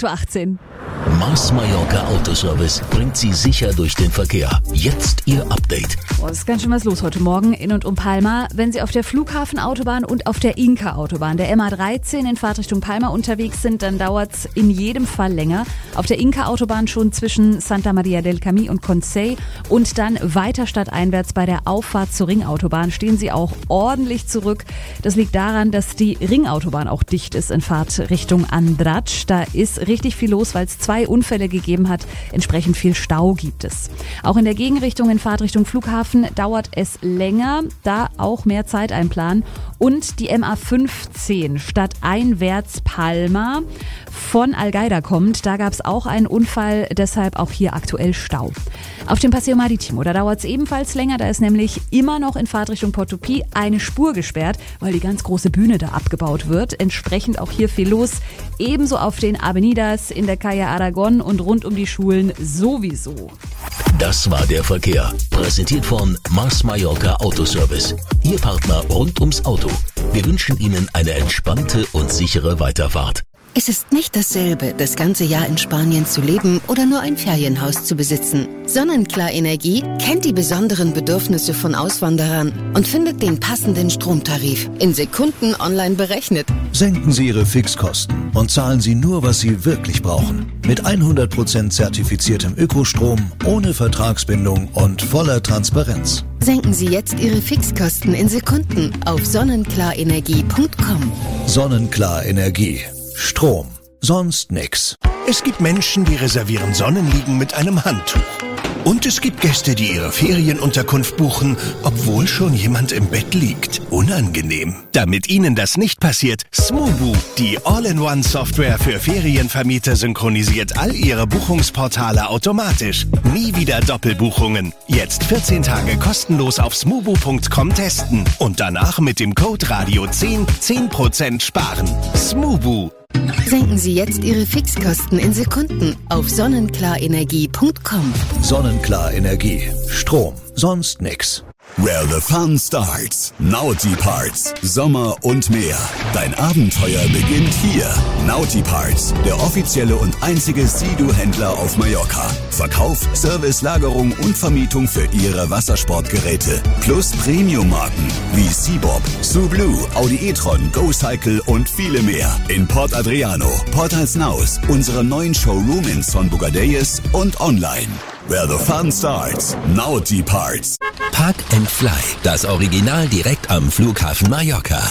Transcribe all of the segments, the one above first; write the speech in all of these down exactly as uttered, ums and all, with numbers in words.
acht Uhr achtzehn. Mars Mallorca Autoservice bringt Sie sicher durch den Verkehr. Jetzt Ihr Update. Oh, es ist ganz schön was los heute Morgen in und um Palma. Wenn Sie auf der Flughafenautobahn und auf der Inka-Autobahn, der M A dreizehn, in Fahrtrichtung Palma unterwegs sind, dann dauert es in jedem Fall länger. Auf der Inka-Autobahn schon zwischen Santa Maria del Camí und Consell und dann weiter stadteinwärts bei der Auffahrt zur Ringautobahn stehen Sie auch ordentlich zurück. Das liegt daran, dass die Ringautobahn auch dicht ist in Fahrtrichtung Andratx. Da ist richtig viel los, weil es zwei Unfälle gegeben hat. Entsprechend viel Stau gibt es. Auch in der Gegenrichtung in Fahrtrichtung Flughafen dauert es länger, da auch mehr Zeit einplanen. Und die M A fünfzehn stadteinwärts Palma von Algaida kommt. Da gab es auch einen Unfall, deshalb auch hier aktuell Stau. Auf dem Paseo Maritimo, da dauert es ebenfalls länger. Da ist nämlich immer noch in Fahrtrichtung Portopí eine Spur gesperrt, weil die ganz große Bühne da abgebaut wird. Entsprechend auch hier viel los. Ebenso auf den Avenidas, in der Calle Aragon und rund um die Schulen sowieso. Das war der Verkehr. Präsentiert von Mars Mallorca Autoservice. Ihr Partner rund ums Auto. Wir wünschen Ihnen eine entspannte und sichere Weiterfahrt. Es ist nicht dasselbe, das ganze Jahr in Spanien zu leben oder nur ein Ferienhaus zu besitzen. Sonnenklar Energie kennt die besonderen Bedürfnisse von Auswanderern und findet den passenden Stromtarif in Sekunden online berechnet. Senken Sie Ihre Fixkosten und zahlen Sie nur, was Sie wirklich brauchen. Mit hundert Prozent zertifiziertem Ökostrom, ohne Vertragsbindung und voller Transparenz. Senken Sie jetzt Ihre Fixkosten in Sekunden auf sonnenklarenergie punkt com. Sonnenklar Energie. Strom. Sonst nix. Es gibt Menschen, die reservieren Sonnenliegen mit einem Handtuch. Und es gibt Gäste, die ihre Ferienunterkunft buchen, obwohl schon jemand im Bett liegt. Unangenehm. Damit Ihnen das nicht passiert, Smoobu, die All-in-One-Software für Ferienvermieter, synchronisiert all Ihre Buchungsportale automatisch. Nie wieder Doppelbuchungen. Jetzt vierzehn Tage kostenlos auf smoobu punkt com testen und danach mit dem Code Radio zehn zehn Prozent sparen. Smoobu. Senken Sie jetzt Ihre Fixkosten in Sekunden auf sonnenklarenergie punkt com. Sonnenklar Energie. Strom. Sonst nix. Where the fun starts. Naughty Parts. Sommer und mehr. Dein Abenteuer beginnt hier. Naughty Parts, der offizielle und einzige Sea-Doo-Händler auf Mallorca. Verkauf, Service, Lagerung und Vermietung für Ihre Wassersportgeräte. Plus Premium-Marken wie Seabob, Sublue, Audi e-tron, GoCycle und viele mehr. In Port Adriano, Port Alsnaus, unserem neuen Showroom in Son Bugadeyes und online. Where the fun starts. Naughty Parts. Park and Fly, das Original direkt am Flughafen Mallorca.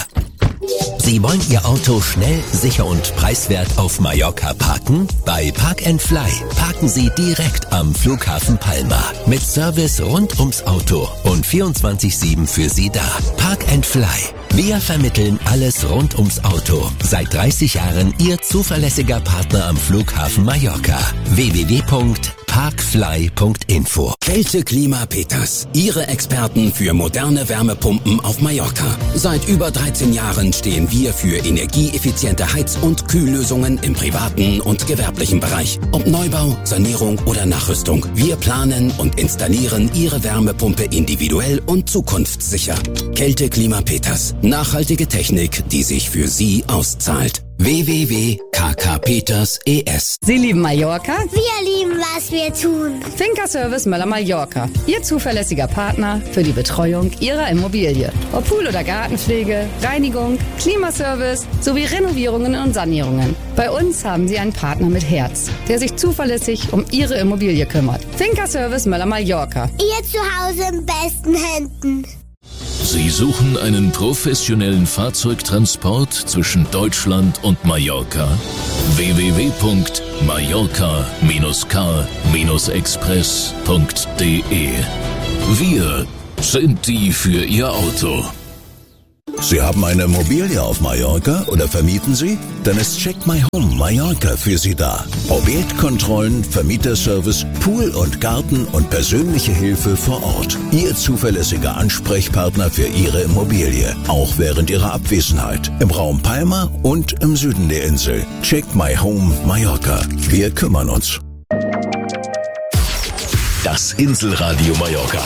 Sie wollen Ihr Auto schnell, sicher und preiswert auf Mallorca parken? Bei Park and Fly parken Sie direkt am Flughafen Palma. Mit Service rund ums Auto und vierundzwanzig sieben für Sie da. Park and Fly. Wir vermitteln alles rund ums Auto. Seit dreißig Jahren Ihr zuverlässiger Partner am Flughafen Mallorca. w w w punkt parkfly punkt info. Kälte Klima Peters, Ihre Experten für moderne Wärmepumpen auf Mallorca. Seit über dreizehn Jahren stehen wir für energieeffiziente Heiz- und Kühllösungen im privaten und gewerblichen Bereich. Ob Neubau, Sanierung oder Nachrüstung. Wir planen und installieren Ihre Wärmepumpe individuell und zukunftssicher. Kälte Klima Peters. Nachhaltige Technik, die sich für Sie auszahlt. w w w punkt k k peters punkt e s. Sie lieben Mallorca? Wir lieben, was wir tun. Finca Service Möller Mallorca. Ihr zuverlässiger Partner für die Betreuung Ihrer Immobilie. Ob Pool- oder Gartenpflege, Reinigung, Klimaservice sowie Renovierungen und Sanierungen. Bei uns haben Sie einen Partner mit Herz, der sich zuverlässig um Ihre Immobilie kümmert. Finca Service Möller Mallorca. Ihr Zuhause in besten Händen. Sie suchen einen professionellen Fahrzeugtransport zwischen Deutschland und Mallorca? w w w punkt mallorca dash express punkt d e. Wir sind die für Ihr Auto. Sie haben eine Immobilie auf Mallorca oder vermieten Sie? Dann ist Check My Home Mallorca für Sie da. Objektkontrollen, Vermieterservice, Pool und Garten und persönliche Hilfe vor Ort. Ihr zuverlässiger Ansprechpartner für Ihre Immobilie, auch während Ihrer Abwesenheit. Im Raum Palma und im Süden der Insel. Check My Home Mallorca. Wir kümmern uns. Das Inselradio Mallorca.